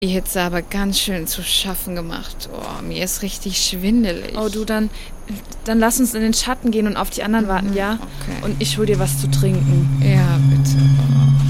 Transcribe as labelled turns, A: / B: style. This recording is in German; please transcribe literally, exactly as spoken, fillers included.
A: Die Hitze aber ganz schön zu schaffen gemacht. Oh, mir ist richtig schwindelig.
B: Oh, du, dann, dann lass uns in den Schatten gehen und auf die anderen warten, ja?
A: Okay.
B: Und ich hol dir was zu trinken.
A: Ja, bitte. Oh.